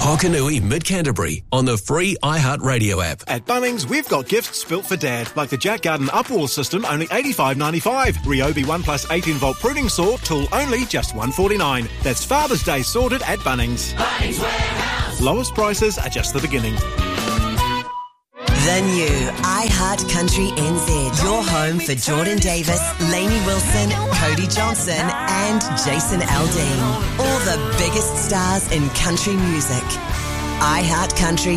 Hokanui Mid-Canterbury on the free iHeartRadio app. At Bunnings, we've got gifts built for Dad, like the Jack Garden Upwall system, only $85.95. Ryobi 1 plus 18-volt pruning saw, tool only, just $149. That's Father's Day sorted at Bunnings. Bunnings Warehouse. Lowest prices are just the beginning. The new iHeart Country NZ. Your home for Jordan Davis, Lainey Wilson, Cody Johnson and Jason Aldean. All the biggest stars in country music. iHeart Country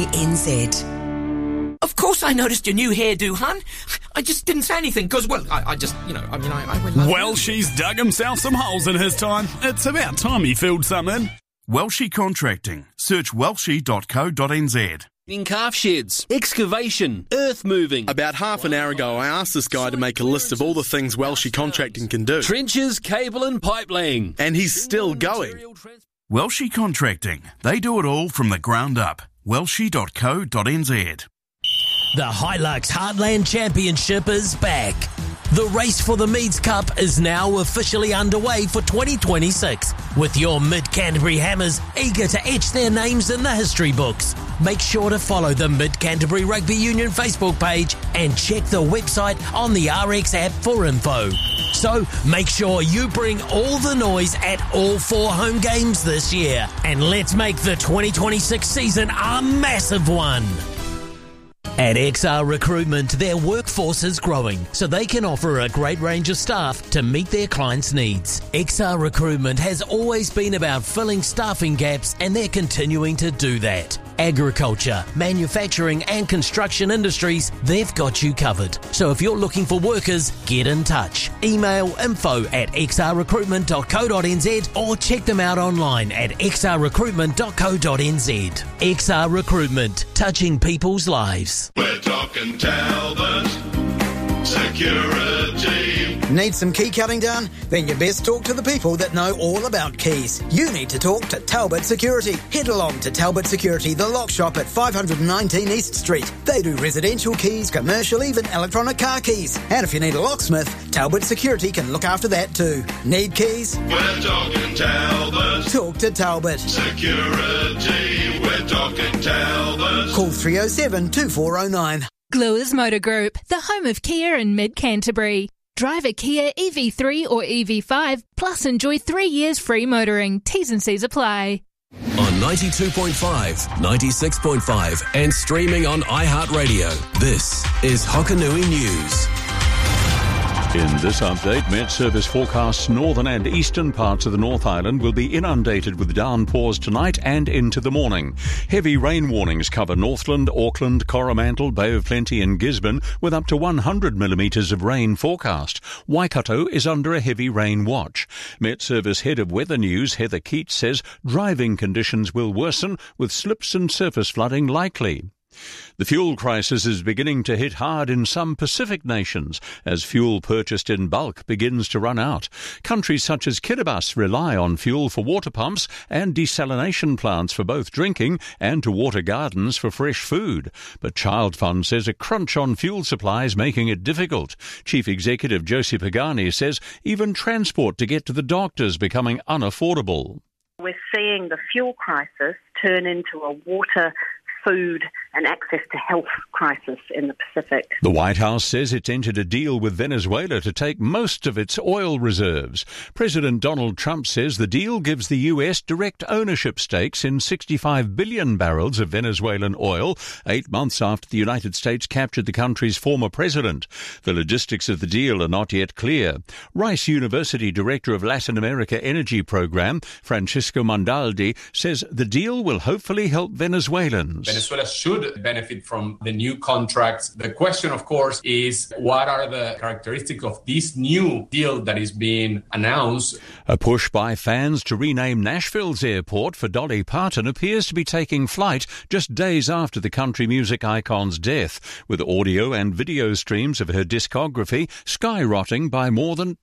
NZ. Of course I noticed your new hairdo, hun. I just didn't say anything because, well, I went like... Well, she's dug himself some holes in his time. It's about time he filled some in. Welshie Contracting. Search welshie.co.nz. In calf sheds, excavation, earth moving. About half an hour ago, I asked this guy to make a list of all the things Welshie Contracting can do. Trenches, cable and pipe laying. And he's still going. Welshie Contracting. They do it all from the ground up. welshie.co.nz. The Hilux Heartland Championship is back. The race for the Meads Cup is now officially underway for 2026, with your Mid-Canterbury Hammers eager to etch their names in the history books. Make sure to follow the Mid-Canterbury Rugby Union Facebook page and check the website on the RX app for info. So make sure you bring all the noise at all 4 home games this year, and let's make the 2026 season a massive one. At XR Recruitment, their workforce is growing, so they can offer a great range of staff to meet their clients' needs. XR Recruitment has always been about filling staffing gaps, and they're continuing to do that. Agriculture, manufacturing and construction industries, they've got you covered. So if you're looking for workers, get in touch. Email info@xrrecruitment.co.nz or check them out online at xrrecruitment.co.nz. XR Recruitment, touching people's lives. We're talking Talbot Security. Need some key cutting done? Then you best talk to the people that know all about keys. You need to talk to Talbot Security. Head along to Talbot Security, the lock shop at 519 East Street. They do residential keys, commercial, even electronic car keys. And if you need a locksmith, Talbot Security can look after that too. Need keys? We're talking Talbot. Talk to Talbot Security. We're talking Talbot. Call 307 2409. Gluers Motor Group, the home of Kia in Mid-Canterbury. Drive a Kia EV3 or EV5, plus enjoy 3 years free motoring. T's and C's apply. On 92.5, 96.5 and streaming on iHeartRadio. This is Hokanui News. In this update, Met Service forecasts northern and eastern parts of the North Island will be inundated with downpours tonight and into the morning. Heavy rain warnings cover Northland, Auckland, Coromandel, Bay of Plenty and Gisborne with up to 100 millimetres of rain forecast. Waikato is under a heavy rain watch. Met Service Head of Weather News, Heather Keats, says driving conditions will worsen with slips and surface flooding likely. The fuel crisis is beginning to hit hard in some Pacific nations as fuel purchased in bulk begins to run out. Countries such as Kiribati rely on fuel for water pumps and desalination plants for both drinking and to water gardens for fresh food. But Child Fund says a crunch on fuel supply is making it difficult. Chief Executive Josie Pagani says even transport to get to the doctors becoming unaffordable. We're seeing the fuel crisis turn into a water, food and access to health crisis in the Pacific. The White House says it's entered a deal with Venezuela to take most of its oil reserves. President Donald Trump says the deal gives the U.S. direct ownership stakes in 65 billion barrels of Venezuelan oil, 8 months after the United States captured the country's former president. The logistics of the deal are not yet clear. Rice University Director of Latin America Energy Program, Francisco Mandaldi, says the deal will hopefully help Venezuelans. Venezuela should benefit from the new contracts. The question, of course, is what are the characteristics of this new deal that is being announced? A push by fans to rename Nashville's airport for Dolly Parton appears to be taking flight just days after the country music icon's death, with audio and video streams of her discography skyrocketing by more than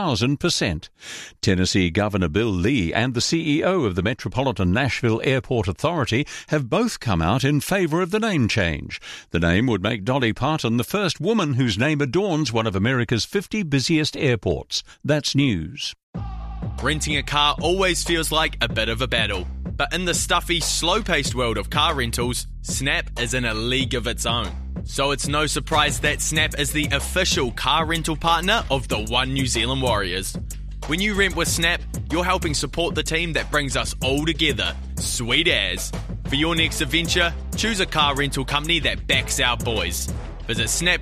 2,000%. Tennessee Governor Bill Lee and the CEO of the Metropolitan Nashville Airport Authority have both come out in favour of the name change. The name would make Dolly Parton the first woman whose name adorns one of America's 50 busiest airports. That's news. Renting a car always feels like a bit of a battle. But in the stuffy, slow-paced world of car rentals, Snap is in a league of its own. So it's no surprise that Snap is the official car rental partner of the One New Zealand Warriors. When you rent with Snap, you're helping support the team that brings us all together. Sweet as. For your next adventure, choose a car rental company that backs our boys. Visit Snap